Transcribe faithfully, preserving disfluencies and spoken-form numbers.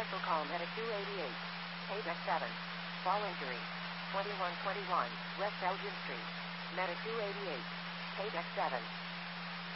Special call Medic two eighty-eight. Paydeck seven. Fall injury. twenty-one twenty-one, West Elgin Street. Medic two eighty-eight. Paydeck seven.